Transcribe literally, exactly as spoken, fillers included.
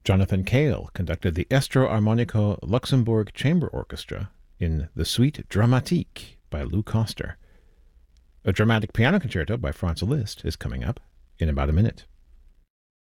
Jonathan Cale conducted the Estro Armonico Luxembourg Chamber Orchestra in the Suite Dramatique by Lou Koster. A dramatic piano concerto by Franz Liszt is coming up in about a minute.